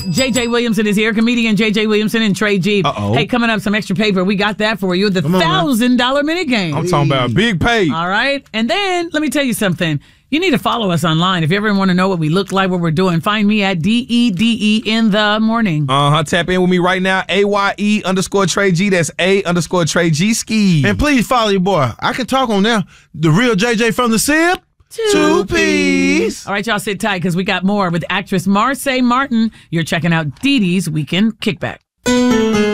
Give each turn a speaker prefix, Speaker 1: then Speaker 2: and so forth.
Speaker 1: JJ Williamson is here, comedian JJ Williamson and Trey G.
Speaker 2: Uh-oh.
Speaker 1: Hey, coming up, some extra paper. We got that for you. The $1,000 minute game.
Speaker 2: I'm talking about a big pay.
Speaker 1: All right. And then let me tell you something. You need to follow us online. If you ever want to know what we look like, what we're doing, find me at DEDE in the morning.
Speaker 2: Tap in with me right now. AYE_Trey G. That's A_Trey G ski.
Speaker 3: And please follow your boy. I can talk on there. The real JJ from the SIP. 2 P's.
Speaker 1: All right, y'all sit tight because we got more with actress Marsai Martin. You're checking out Dee Dee's Weekend Kickback.